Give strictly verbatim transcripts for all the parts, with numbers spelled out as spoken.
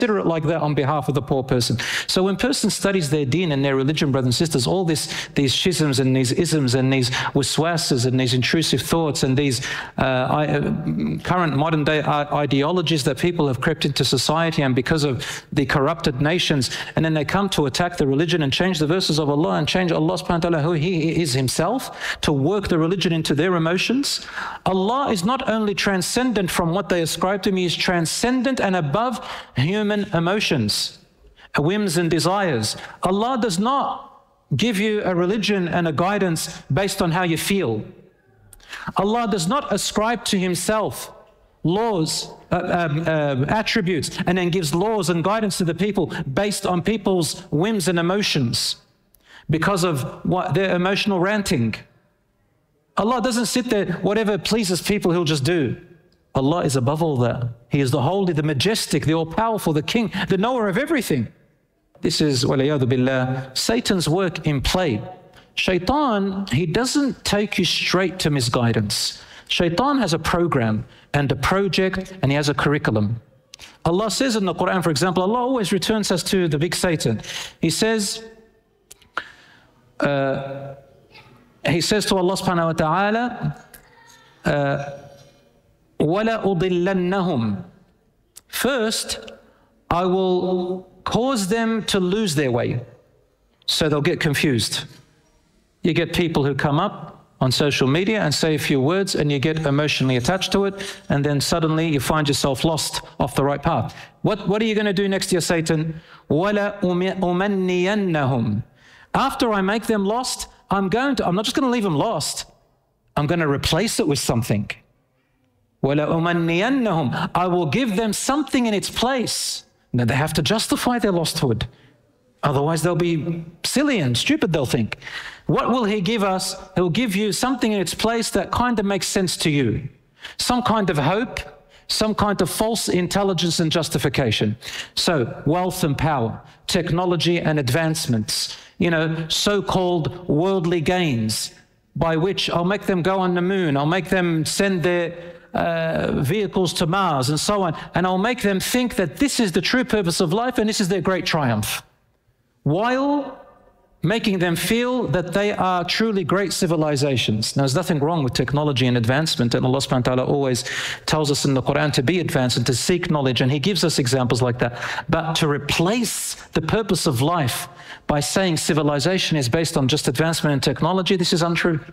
consider it like that on behalf of the poor person. So when a person studies their deen and their religion, brothers and sisters, all this, these schisms and these isms and these waswases and these intrusive thoughts and these uh, I, uh, current modern day ideologies that people have crept into society, and because of the corrupted nations, and then they come to attack the religion and change the verses of Allah and change Allah subhanahu wa ta'ala who He is Himself, to work the religion into their emotions. Allah is not only transcendent from what they ascribe to Him, He is transcendent and above human emotions, whims and desires. Allah does not give you a religion and a guidance based on how you feel. Allah does not ascribe to Himself laws, uh, um, uh, attributes, and then gives laws and guidance to the people based on people's whims and emotions because of what their emotional ranting. Allah doesn't sit there, whatever pleases people, He'll just do. Allah is above all that. He is the holy, the majestic, the all-powerful, the king, the knower of everything. This is, waliyadu billah, Satan's work in play. Shaitan, he doesn't take you straight to misguidance. Shaitan has a program and a project, and he has a curriculum. Allah says in the Quran, for example, Allah always returns us to the big Satan. He says, uh, He says to Allah subhanahu wa ta'ala, uh, وَلَا أُضِلَّنَّهُمْ. First, I will cause them to lose their way, so they'll get confused. You get people who come up on social media and say a few words, and you get emotionally attached to it, and then suddenly you find yourself lost off the right path. What, what are you going to do next year, Satan? وَلَا أُمَنِّيَنَّهُمْ. After I make them lost, I'm going to, I'm not just going to leave them lost, I'm going to replace it with something. وَلَا أُمَنِّيَنَّهُمْ. I will give them something in its place. Now they have to justify their losthood. Otherwise they'll be silly and stupid, they'll think. What will He give us? He'll give you something in its place that kind of makes sense to you. Some kind of hope, some kind of false intelligence and justification. So wealth and power, technology and advancements, you know, so-called worldly gains, by which I'll make them go on the moon, I'll make them send their uh, vehicles to Mars and so on, and I'll make them think that this is the true purpose of life and this is their great triumph, while making them feel that they are truly great civilizations. Now, there's nothing wrong with technology and advancement, and Allah subhanahu wa ta'ala always tells us in the Quran to be advanced and to seek knowledge, and He gives us examples like that. But to replace the purpose of life by saying civilization is based on just advancement and technology, this is untrue.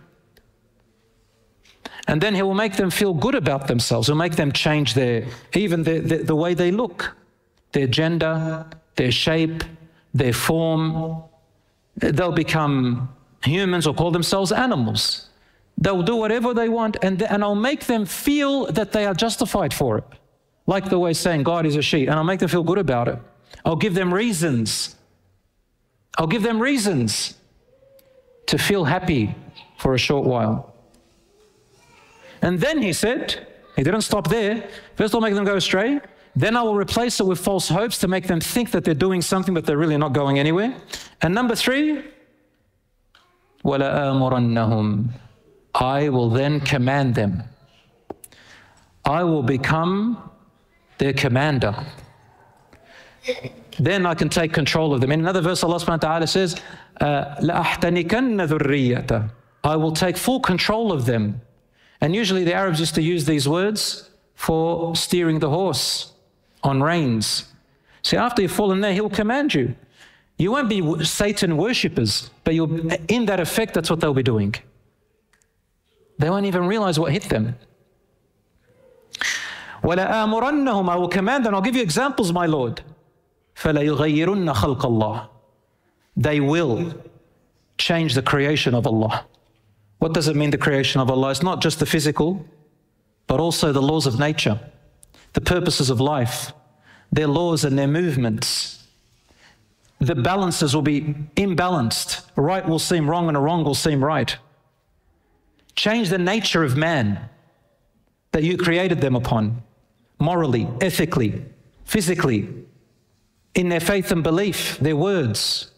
And then He will make them feel good about themselves. He'll make them change their, even the, the, the way they look, their gender, their shape, their form. They'll become humans or call themselves animals. They'll do whatever they want, and, and I'll make them feel that they are justified for it. Like the way saying God is a she, and I'll make them feel good about it. I'll give them reasons. I'll give them reasons to feel happy for a short while. And then He said, He didn't stop there. First I'll make them go astray. Then I will replace it with false hopes to make them think that they're doing something, but they're really not going anywhere. And number three, وَلَآمُرَنَّهُمْ. I will then command them. I will become their commander. Then I can take control of them. In another verse, Allah subhanahu wa ta'ala says, لَأَحْتَنِكَنَّ ذُرِّيَّةً. I will take full control of them. And usually the Arabs used to use these words for steering the horse on reins. See, after you've fallen there, He will command you. You won't be Satan worshippers, but you'll, in that effect, that's what they'll be doing. They won't even realize what hit them. وَلَآمُرَنَّهُمْ. I will command them. I'll give you examples, my Lord. فَلَيُغَيِّرُنَّ خَلْقَ اللَّهِ. They will change the creation of Allah. What does it mean, the creation of Allah? It's not just the physical, but also the laws of nature, the purposes of life, their laws and their movements. The balances will be imbalanced. Right will seem wrong and a wrong will seem right. Change the nature of man that you created them upon, morally, ethically, physically, in their faith and belief, their words.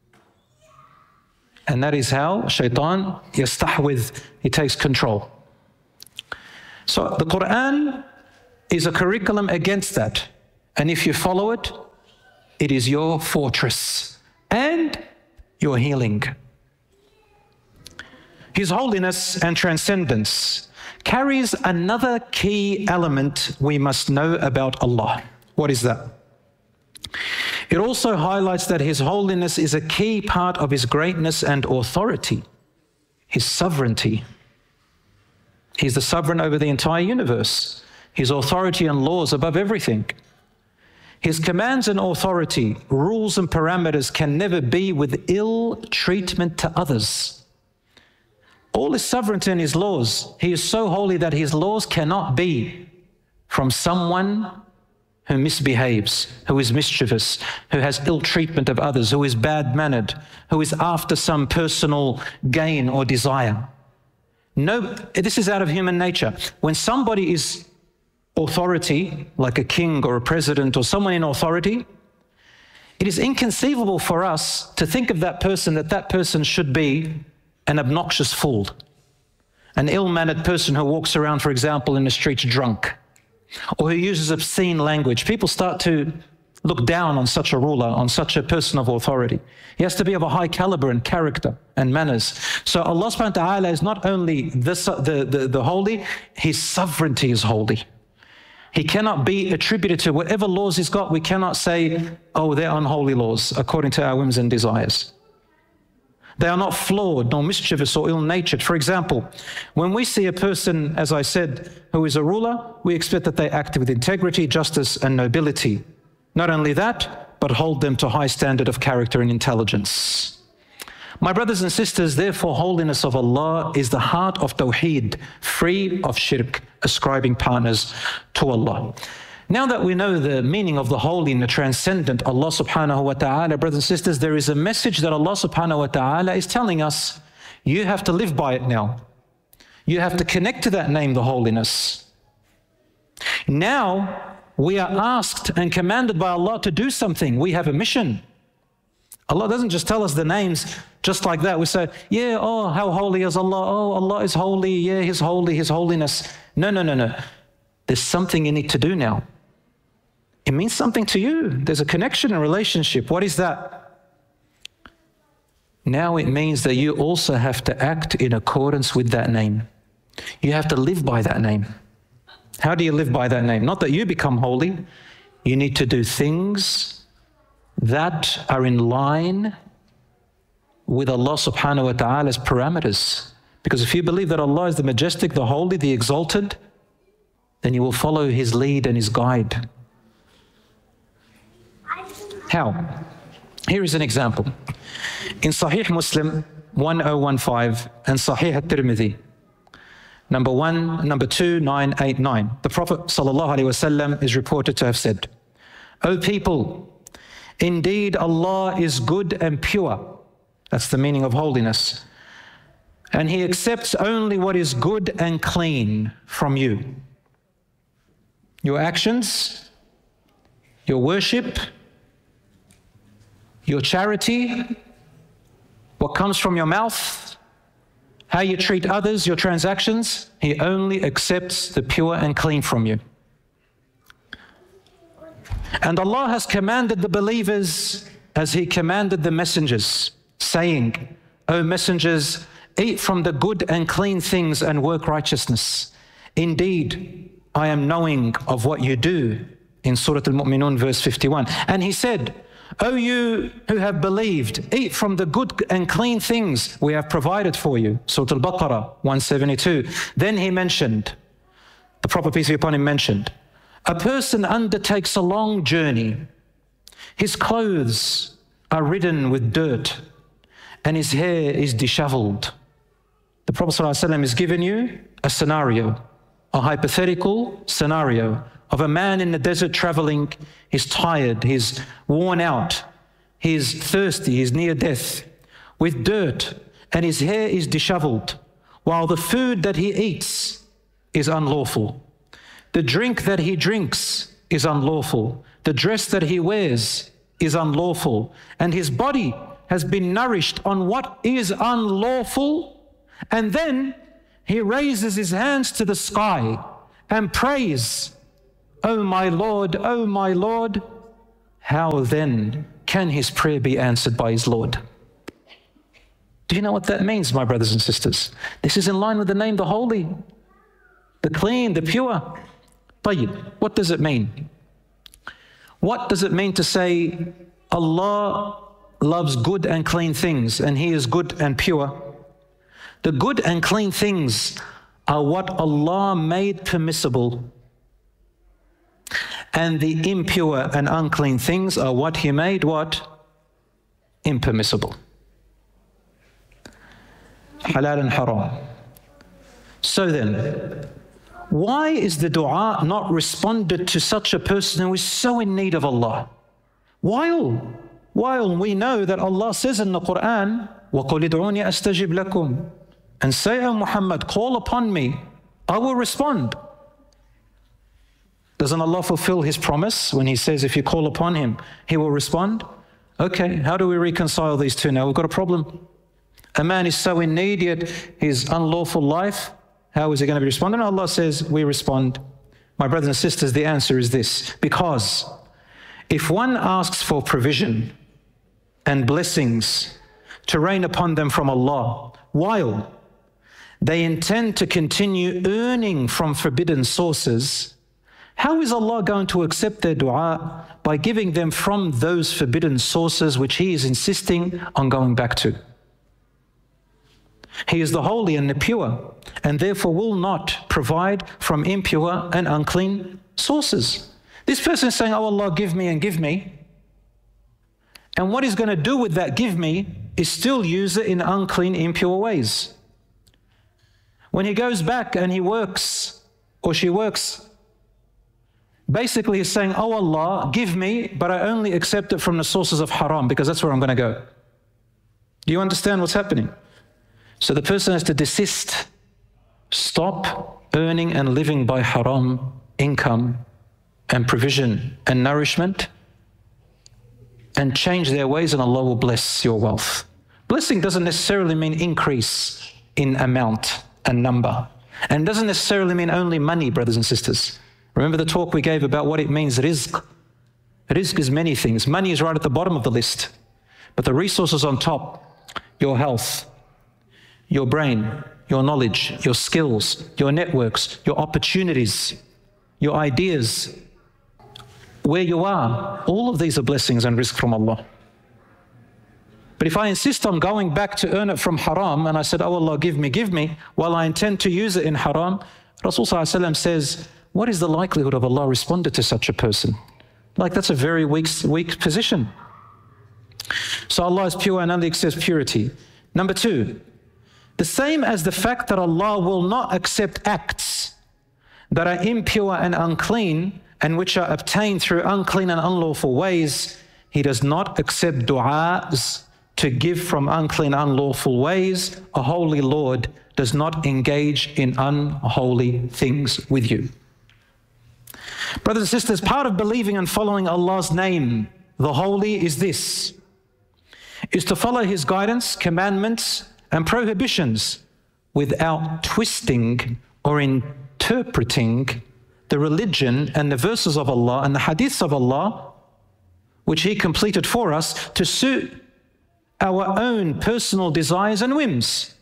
And that is how Shaitan, yastahwidh, he takes control. So the Quran is a curriculum against that. And if you follow it, it is your fortress and your healing. His holiness and transcendence carries another key element we must know about Allah. What is that? It also highlights that His holiness is a key part of His greatness and authority, His sovereignty. He's the sovereign over the entire universe, His authority and laws above everything. His commands and authority, rules and parameters can never be with ill treatment to others. All His sovereignty and His laws, He is so holy that His laws cannot be from someone who misbehaves, who is mischievous, who has ill treatment of others, who is bad-mannered, who is after some personal gain or desire. No, this is out of human nature. When somebody is authority, like a king or a president or someone in authority, it is inconceivable for us to think of that person that that person should be an obnoxious fool, an ill-mannered person who walks around, for example, in the streets drunk, or who uses obscene language. People start to look down on such a ruler, on such a person of authority. He has to be of a high caliber and character and manners. So Allah subhanahu wa ta'ala is not only the, the, the, the holy, His sovereignty is holy. He cannot be attributed to whatever laws He's got. We cannot say, oh, they're unholy laws according to our whims and desires. They are not flawed, nor mischievous or ill-natured. For example, when we see a person, as I said, who is a ruler, we expect that they act with integrity, justice, and nobility. Not only that, but hold them to a high standard of character and intelligence. My brothers and sisters, therefore, holiness of Allah is the heart of Tawheed, free of shirk, ascribing partners to Allah. Now that we know the meaning of the holy and the transcendent Allah subhanahu wa ta'ala, brothers and sisters, there is a message that Allah subhanahu wa ta'ala is telling us. You have to live by it now. You have to connect to that name, the holiness. Now, we are asked and commanded by Allah to do something. We have a mission. Allah doesn't just tell us the names just like that. We say, yeah, oh, how holy is Allah? Oh, Allah is holy. Yeah, He's holy, His holiness. No, no, no, no. There's something you need to do now. It means something to you. There's a connection and relationship. What is that? Now it means that you also have to act in accordance with that name. You have to live by that name. How do you live by that name? Not that you become holy. You need to do things that are in line with Allah subhanahu wa ta'ala's parameters. Because if you believe that Allah is the majestic, the holy, the exalted, then you will follow His lead and His guide. How? Here is an example. In Sahih Muslim one thousand fifteen and Sahih At-Tirmidhi, number one, number two, nine eight nine, the Prophet sallallahu alaihi wasallam is reported to have said, O people, indeed Allah is good and pure. That's the meaning of holiness. And He accepts only what is good and clean from you. Your actions, your worship, your charity, what comes from your mouth, how you treat others, your transactions, He only accepts the pure and clean from you. And Allah has commanded the believers as He commanded the messengers, saying, O messengers, eat from the good and clean things and work righteousness. Indeed, I am knowing of what you do, in Surah Al-Mu'minun, verse fifty-one. And He said, O you who have believed, eat from the good and clean things we have provided for you. Surah Al-Baqarah, one seventy-two. Then He mentioned, the Prophet, peace be upon him, mentioned, a person undertakes a long journey. His clothes are ridden with dirt and his hair is disheveled. The Prophet ﷺ has given you a scenario, a hypothetical scenario of a man in the desert traveling. He's tired, he's worn out, he's thirsty, he's near death, with dirt, and his hair is disheveled, while the food that he eats is unlawful. The drink that he drinks is unlawful. The dress that he wears is unlawful. And his body has been nourished on what is unlawful. And then he raises his hands to the sky and prays, "Oh my Lord, oh my Lord," how then can his prayer be answered by his Lord? Do you know what that means, my brothers and sisters? This is in line with the name, the Holy, the Clean, the Pure. Tayyib, what does it mean? What does it mean to say Allah loves good and clean things and He is good and pure? The good and clean things are what Allah made permissible, and the impure and unclean things are what He made what? Impermissible. Halal and haram. So then, why is the dua not responded to such a person who is so in need of Allah? While, while we know that Allah says in the Quran, وَقُلِ ادْعُونِي أَسْتَجِبْ لَكُمْ, and say, "O Muhammad, call upon me, I will respond." Doesn't Allah fulfill His promise when He says if you call upon Him, He will respond? Okay, how do we reconcile these two now? We've got a problem. A man is so in need, yet his unlawful life, how is he going to be responding? Allah says, we respond. My brothers and sisters, the answer is this. Because if one asks for provision and blessings to rain upon them from Allah, while they intend to continue earning from forbidden sources, how is Allah going to accept their dua by giving them from those forbidden sources which He is insisting on going back to? He is the holy and the pure, and therefore will not provide from impure and unclean sources. This person is saying, "Oh Allah, give me and give me." And what He's going to do with that give me is still use it in unclean, impure ways. When he goes back and he works, or she works, basically he's saying, "Oh Allah, give me, but I only accept it from the sources of haram, because that's where I'm going to go." Do you understand what's happening? So the person has to desist, stop earning and living by haram income and provision and nourishment, and change their ways, and Allah will bless your wealth. Blessing doesn't necessarily mean increase in amount and number, and doesn't necessarily mean only money, brothers and sisters. Remember the talk we gave about what it means, rizq. Rizq is many things. Money is right at the bottom of the list, but the resources on top, your health, your brain, your knowledge, your skills, your networks, your opportunities, your ideas, where you are, all of these are blessings and rizq from Allah. But if I insist on going back to earn it from haram, and I said, "Oh Allah, give me, give me," while I intend to use it in haram, Rasul Sallallahu Alaihi Wasallam says, what is the likelihood of Allah responding to such a person? Like, that's a very weak, weak position. So Allah is pure and only accepts purity. Number two, the same as the fact that Allah will not accept acts that are impure and unclean, and which are obtained through unclean and unlawful ways, He does not accept du'as to give from unclean, unlawful ways. A holy Lord does not engage in unholy things with you. Brothers and sisters, part of believing and following Allah's name, the Holy, is this, is to follow His guidance, commandments, and prohibitions without twisting or interpreting the religion and the verses of Allah and the hadiths of Allah, which He completed for us, to suit our own personal desires and whims.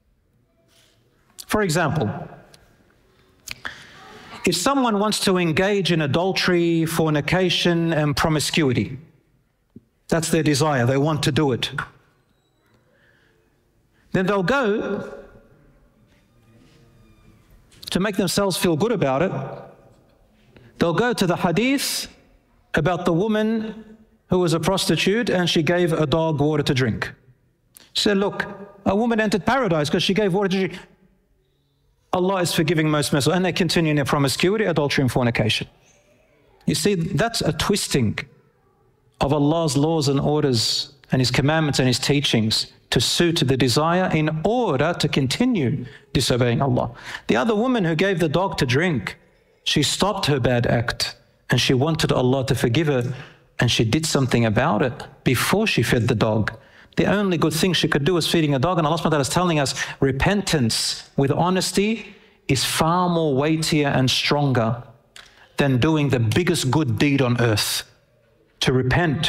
For example, if someone wants to engage in adultery, fornication, and promiscuity, that's their desire, they want to do it, then they'll go to make themselves feel good about it. They'll go to the hadith about the woman who was a prostitute and she gave a dog water to drink. She said, look, a woman entered paradise because she gave water to drink. Allah is forgiving, most merciful. And they continue in their promiscuity, adultery, and fornication. You see, that's a twisting of Allah's laws and orders and His commandments and His teachings to suit the desire in order to continue disobeying Allah. The other woman who gave the dog to drink, she stopped her bad act and she wanted Allah to forgive her, and she did something about it before she fed the dog. The only good thing she could do was feeding a dog, and Allah subhanahu wa ta'ala is telling us repentance with honesty is far more weightier and stronger than doing the biggest good deed on earth, to repent